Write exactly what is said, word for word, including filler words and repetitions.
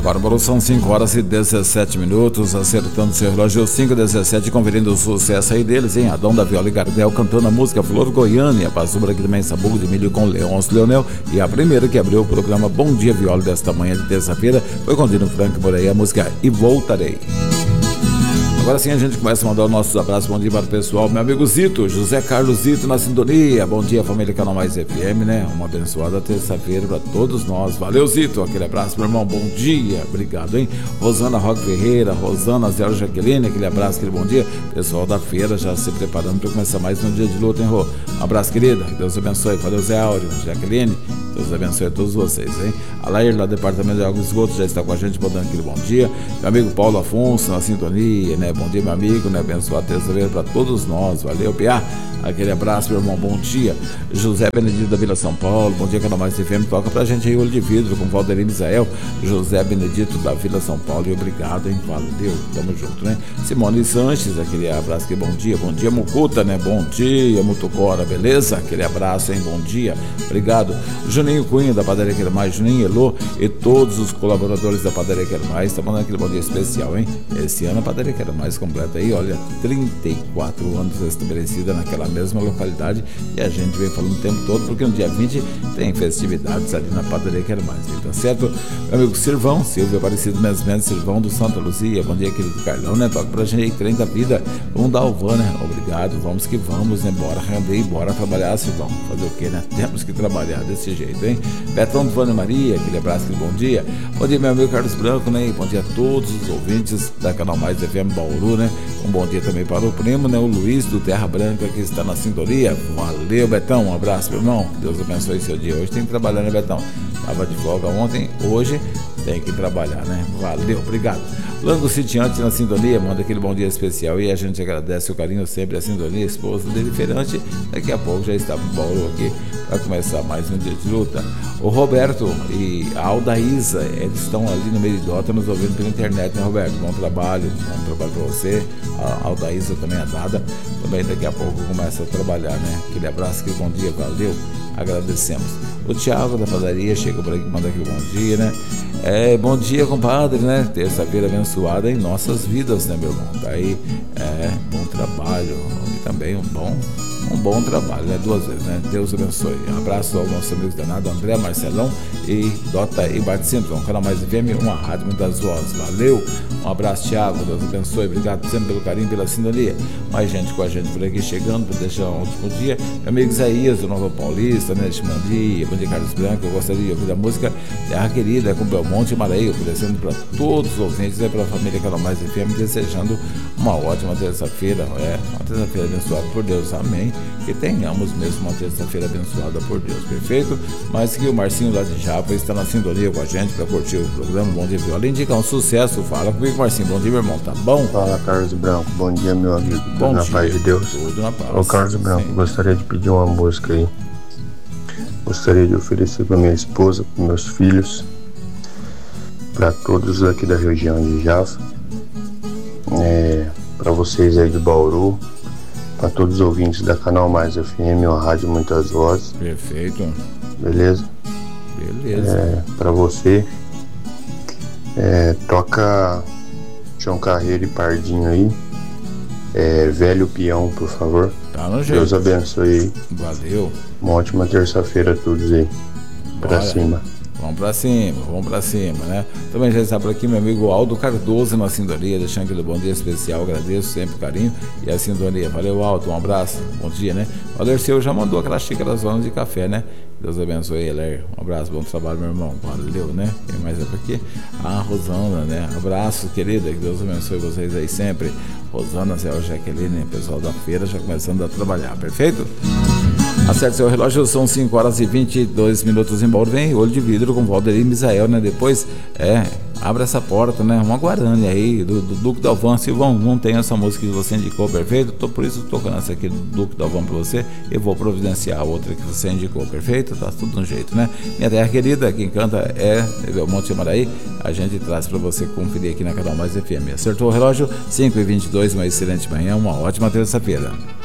Bárbaro, são cinco horas e dezessete minutos, acertando seu relógio cinco e dezessete, conferindo o sucesso aí deles, hein? Adão da Viola e Gardel cantando a música Flor Goiânia, passou por aqui também Sabugo de Milho com Leôncio Leonel, e a primeira que abriu o programa Bom Dia Viola desta manhã de terça-feira foi com Dino Franco por aí, a música E Voltarei. Agora sim a gente começa a mandar os nossos abraços, bom dia para o pessoal, meu amigo Zito, José Carlos Zito na sintonia, bom dia família Canal Mais F M, né? Uma abençoada terça-feira para todos nós, valeu Zito, aquele abraço meu irmão, bom dia, obrigado, hein? Rosana Roque Ferreira, Rosana Zé Jaqueline, aquele abraço, aquele bom dia, pessoal da feira já se preparando para começar mais um dia de luta, hein Rô? Um abraço querida, que Deus abençoe, valeu Zé Áureo, Jaqueline, Deus abençoe a todos vocês, hein? A Lair, lá do Departamento de Água e Esgoto, já está com a gente, botando aquele bom dia, meu amigo Paulo Afonso na sintonia, né? Bom dia, meu amigo, né? Abençoado terça-feira para todos nós. Valeu, Piá. Aquele abraço, meu irmão. Bom dia. José Benedito da Vila São Paulo. Bom dia, Canal Mais F M. Toca pra gente aí Olho de Vidro com Valdeir Misael. José Benedito da Vila São Paulo. E obrigado, hein? Valeu. Tamo junto, né? Simone Sanches, aquele abraço. Aquele bom dia. Bom dia, Mucuta, né? Bom dia, Mutucora. Beleza? Aquele abraço, hein? Bom dia. Obrigado. Juninho Cunha da Padaria Quero Mais. Juninho Elô e todos os colaboradores da Padaria Quero Mais. Tá mandando aquele bom dia especial, hein? Esse ano a Padaria Quero Mais completa aí, olha, trinta e quatro anos estabelecida naquela mesma localidade, e a gente vem falando o tempo todo, porque no dia vinte tem festividades ali na Padaria Quero Mais, tá certo? Meu amigo Sirvão, Silvio Aparecido Mesmendes, Sirvão do Santa Luzia, bom dia querido Carlão, né? Toca pra gente aí, trem da vida, vamos dar o van, né? Obrigado, vamos que vamos, né? Bora render, bora trabalhar, Sirvão, fazer o que, né? Temos que trabalhar desse jeito, hein? Betão do Vânia Maria, aquele abraço, aquele bom dia, bom dia meu amigo Carlos Branco, né? E bom dia a todos os ouvintes da Canal Mais F M Bauru, né? Um bom dia também para o primo, né? O Luiz do Terra Branca, que está na sintonia. Valeu, Betão. Um abraço, meu irmão. Deus abençoe seu dia. Hoje tem que trabalhar, né, Betão? Estava de folga ontem, hoje tem que trabalhar, né? Valeu, obrigado. Lango Sitiante na sintonia, manda aquele bom dia especial e a gente agradece o carinho sempre, a sintonia, a esposa dele, Ferante. Daqui a pouco já está no Bauru aqui para começar mais um dia de luta. O Roberto e a Aldaísa, eles estão ali no Meridota nos ouvindo pela internet, né, Roberto? Bom trabalho, bom trabalho para você. A Aldaísa também é dada, também daqui a pouco começa a trabalhar, né? Aquele abraço, aquele bom dia, valeu, agradecemos. O Thiago da padaria chega por aqui, manda aquele bom dia, né? É, bom dia, compadre, né? Terça-feira abençoada em nossas vidas, né, meu irmão? Tá aí, é, bom trabalho e também um bom, um bom trabalho, né? Duas vezes, né? Deus abençoe. Um abraço aos nossos amigos danados, André, Marcelão e Dota e Bart Simpson, Canal Mais F M, uma rádio muitas vozes. Valeu! Um abraço, Thiago, Deus abençoe. Obrigado sempre pelo carinho, pela sintonia. Mais gente com a gente por aqui chegando para deixar um último dia. Meu amigo Isaías, do Nova Paulista, né? Bom dia, bom dia, Carlos Branco. Eu gostaria de ouvir a música Terra Querida com Belmonte e Mareio, oferecendo para todos os ouvintes e para a família Canal Mais F M, desejando uma ótima terça-feira. É, uma terça-feira abençoada por Deus. Amém. Que tenhamos mesmo uma terça-feira abençoada por Deus. Perfeito? Mas que o Marcinho lá de Japa está na sintonia com a gente para curtir o programa Bom Dia Viola. Indica um sucesso. Fala comigo, Marcinho. Bom dia, meu irmão. Tá bom? Fala, Carlos Branco. Bom dia, meu amigo. Bom na dia. Paz de Deus. Tudo na paz. Ô, Carlos Branco, Sim. Gostaria de pedir uma música aí. Gostaria de oferecer para minha esposa, para meus filhos, para todos aqui da região de Jaffa, é, para vocês aí de Bauru, para todos os ouvintes da Canal Mais F M, uma rádio muitas vozes. Perfeito. Beleza? Beleza. É, para você, é, toca João Carreiro e Pardinho aí, é, Velho Peão, por favor. Tá no jeito. Deus abençoe aí. Valeu. Uma ótima terça-feira a todos aí. Pra Bora. cima. Vamos pra cima, vamos pra cima, né? Também já está por aqui meu amigo Aldo Cardoso na sintonia, deixando aquele bom dia especial, agradeço sempre o carinho e a sintonia. Valeu, Aldo, um abraço, bom dia, né? O Alerceu já mandou aquela xícara zona de café, né? Deus abençoe ele, um abraço, bom trabalho, meu irmão, valeu, né? Quem mais é por aqui? A Rosana, né? Abraço, querida, que Deus abençoe vocês aí sempre. Rosana, Zé Jaqueline, pessoal da feira já começando a trabalhar, perfeito? Acerte seu relógio, são cinco horas e vinte e dois minutos em Bauru. Vem Olho de Vidro com Valdeir e Misael, né? Depois, é, abre essa porta, né? Uma Guarani aí, do, do Duque Dalvan. Silvão, não tem essa música que você indicou, perfeito? Tô, por isso tocando essa aqui do Duque Dalvan pra você. Eu vou providenciar a outra que você indicou, perfeito? Tá tudo no jeito, né? Minha terra querida, quem canta é Belmonte e Maraí. A gente traz pra você conferir aqui na Canal Mais F M. Acertou o relógio, cinco e vinte e dois, uma excelente manhã, uma ótima terça-feira.